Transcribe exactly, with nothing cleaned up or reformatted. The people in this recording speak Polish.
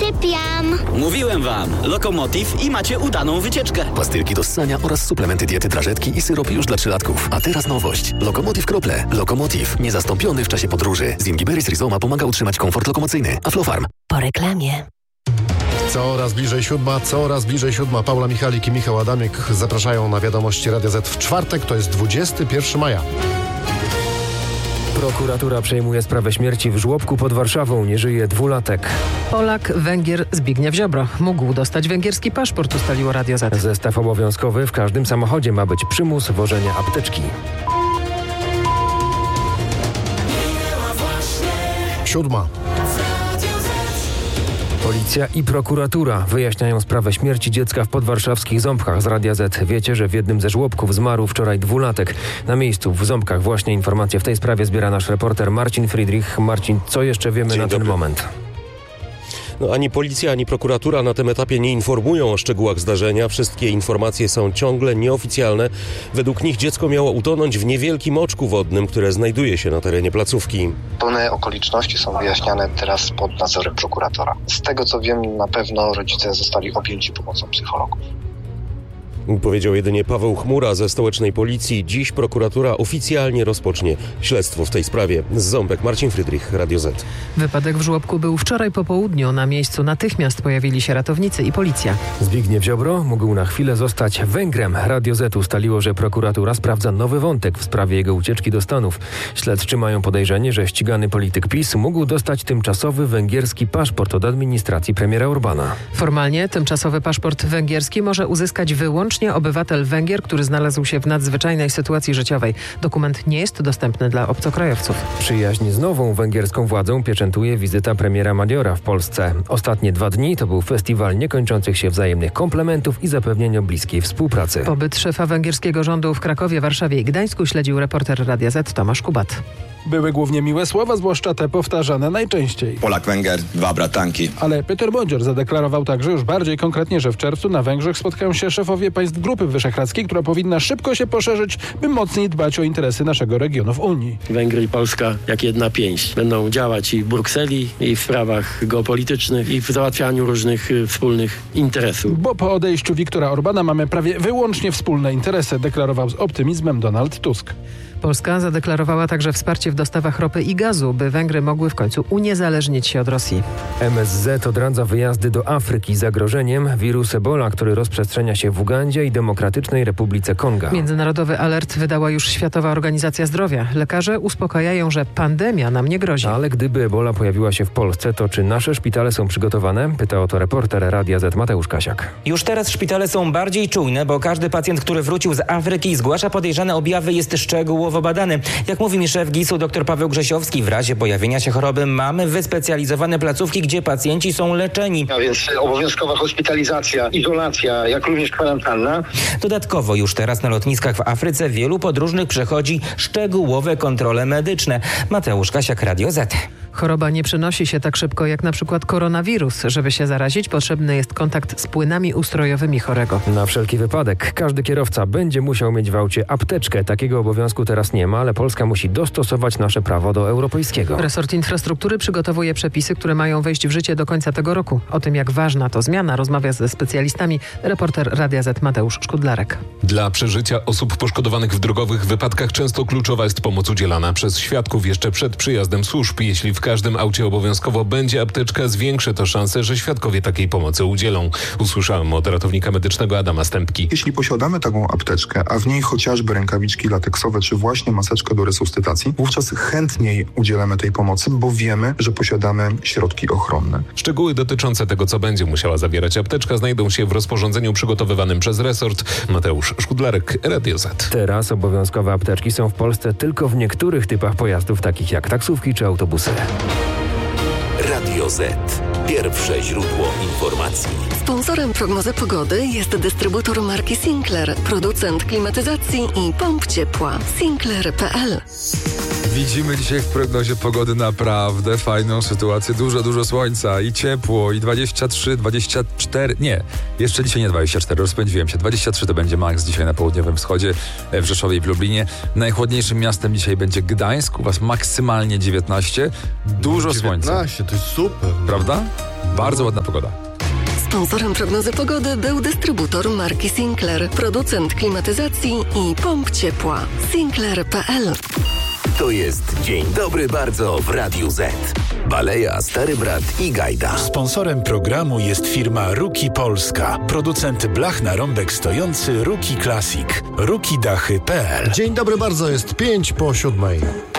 Sypiam. Mówiłem wam, Lokomotiv i macie udaną wycieczkę. Pastylki do ssania oraz suplementy diety drażetki i syropy już dla trzylatków. A teraz nowość. Lokomotiv Krople. Lokomotiv. Niezastąpiony w czasie podróży. Z Ingiberis Rizoma pomaga utrzymać komfort lokomocyjny. Aflofarm. Po reklamie. Coraz bliżej siódma, coraz bliżej siódma. Paula Michalik i Michał Adamik zapraszają na Wiadomości Radia Z w czwartek, to jest dwudziestego pierwszego maja. Prokuratura przejmuje sprawę śmierci w żłobku pod Warszawą. Nie żyje dwulatek. Polak, Węgier Zbigniew Ziobro mógł dostać węgierski paszport, ustaliło Radio Z. Zestaw obowiązkowy. W każdym samochodzie ma być przymus wożenia apteczki. Siódma. Policja i prokuratura wyjaśniają sprawę śmierci dziecka w podwarszawskich Ząbkach. Z Radia Z wiecie, że w jednym ze żłobków zmarł wczoraj dwulatek. Na miejscu w Ząbkach właśnie informacje w tej sprawie zbiera nasz reporter Marcin Friedrich. Marcin, co jeszcze wiemy Dzień na dobry. ten moment? No, ani policja, ani prokuratura na tym etapie nie informują o szczegółach zdarzenia. Wszystkie informacje są ciągle nieoficjalne. Według nich dziecko miało utonąć w niewielkim oczku wodnym, które znajduje się na terenie placówki. Pełne okoliczności są wyjaśniane teraz pod nadzorem prokuratora. Z tego co wiem, na pewno rodzice zostali objęci pomocą psychologów. Powiedział jedynie Paweł Chmura ze stołecznej policji. Dziś prokuratura oficjalnie rozpocznie śledztwo w tej sprawie. Z Ząbek Marcin Friedrich, Radio Z. Wypadek w żłobku był wczoraj po południu. Na miejscu natychmiast pojawili się ratownicy i policja. Zbigniew Ziobro mógł na chwilę zostać Węgrem. Radio Z ustaliło, że prokuratura sprawdza nowy wątek w sprawie jego ucieczki do Stanów. Śledczy mają podejrzenie, że ścigany polityk PiS mógł dostać tymczasowy węgierski paszport od administracji premiera Orbana. Formalnie tymczasowy paszport węgierski może uzyskać wyłącznie obywatel Węgier, który znalazł się w nadzwyczajnej sytuacji życiowej. Dokument nie jest dostępny dla obcokrajowców. Przyjaźń z nową węgierską władzą pieczętuje wizyta premiera Madiora w Polsce. Ostatnie dwa dni to był festiwal niekończących się wzajemnych komplementów i zapewnienia bliskiej współpracy. Pobyt szefa węgierskiego rządu w Krakowie, Warszawie i Gdańsku śledził reporter Radia Z Tomasz Kubat. Były głównie miłe słowa, zwłaszcza te powtarzane najczęściej. Polak, Węgier, dwa bratanki. Ale Peter Bodzior zadeklarował także już bardziej konkretnie, że w czerwcu na Węgrzech spotkają się szefowie państw Grupy Wyszehradzkiej, która powinna szybko się poszerzyć, by mocniej dbać o interesy naszego regionu w Unii. Węgry i Polska jak jedna pięść będą działać i w Brukseli, i w sprawach geopolitycznych, i w załatwianiu różnych y, wspólnych interesów. Bo po odejściu Viktora Orbana mamy prawie wyłącznie wspólne interesy, deklarował z optymizmem Donald Tusk. Polska zadeklarowała także wsparcie w dostawach ropy i gazu, by Węgry mogły w końcu uniezależnić się od Rosji. M S Z odradza wyjazdy do Afryki. Zagrożeniem wirus Ebola, który rozprzestrzenia się w Ugandzie i Demokratycznej Republice Konga. Międzynarodowy alert wydała już Światowa Organizacja Zdrowia. Lekarze uspokajają, że pandemia nam nie grozi. Ale gdyby Ebola pojawiła się w Polsce, to czy nasze szpitale są przygotowane? Pyta o to reporter Radia Z Mateusz Kasiak. Już teraz szpitale są bardziej czujne, bo każdy pacjent, który wrócił z Afryki i zgłasza podejrzane objawy, jest szczegółowo badany. Jak mówi mi szef gisu dr Paweł Grzesiowski, w razie pojawienia się choroby mamy wyspecjalizowane placówki, gdzie pacjenci są leczeni. A więc obowiązkowa hospitalizacja, izolacja, jak również kwarantanna. Dodatkowo już teraz na lotniskach w Afryce wielu podróżnych przechodzi szczegółowe kontrole medyczne. Mateusz Kasiak, Radio Z. Choroba nie przenosi się tak szybko jak na przykład koronawirus. Żeby się zarazić, potrzebny jest kontakt z płynami ustrojowymi chorego. Na wszelki wypadek każdy kierowca będzie musiał mieć w aucie apteczkę. Takiego obowiązku teraz nie ma, ale Polska musi dostosować nasze prawo do europejskiego. Resort Infrastruktury przygotowuje przepisy, które mają wejść w życie do końca tego roku. O tym, jak ważna to zmiana, rozmawia ze specjalistami reporter Radia Z Mateusz Szkudlarek. Dla przeżycia osób poszkodowanych w drogowych wypadkach często kluczowa jest pomoc udzielana przez świadków jeszcze przed przyjazdem służb. Jeśli w każdym aucie obowiązkowo będzie apteczka, zwiększy to szansę, że świadkowie takiej pomocy udzielą. Usłyszałem od ratownika medycznego Adama Stępki. Jeśli posiadamy taką apteczkę, a w niej chociażby rękawiczki lateksowe, czy właśnie maseczkę do resuscytacji, wówczas chętniej udzielamy tej pomocy, bo wiemy, że posiadamy środki ochronne. Szczegóły dotyczące tego, co będzie musiała zawierać apteczka, znajdą się w rozporządzeniu przygotowywanym przez resort. Mateusz Szkudlarek, Radio Z. Teraz obowiązkowe apteczki są w Polsce tylko w niektórych typach pojazdów, takich jak taksówki czy autobusy. Radio Z. Pierwsze źródło informacji. Sponsorem prognozy pogody jest dystrybutor marki Sinclair, producent klimatyzacji i pomp ciepła. Sinclair kropka p l. Widzimy dzisiaj w prognozie pogody naprawdę fajną sytuację. Dużo, dużo słońca i ciepło i dwadzieścia trzy, dwadzieścia cztery, nie, jeszcze dzisiaj nie dwadzieścia cztery, rozpędziłem się. dwadzieścia trzy to będzie maks dzisiaj na południowym wschodzie, w Rzeszowie i w Lublinie. Najchłodniejszym miastem dzisiaj będzie Gdańsk, u was maksymalnie dziewiętnaście. Dużo słońca. dziewiętnaście, to jest super. Prawda? Bardzo ładna pogoda. Sponsorem prognozy pogody był dystrybutor marki Sinclair, producent klimatyzacji i pomp ciepła. Sinclair kropka p l. To jest Dzień Dobry Bardzo w Radiu Z. Baleja, Stary Brat i Gajda. Sponsorem programu jest firma Ruki Polska. Producent blach na rąbek stojący Ruki Classic. ruki dachy kropka p l. Dzień dobry bardzo, jest pięć po siódmej.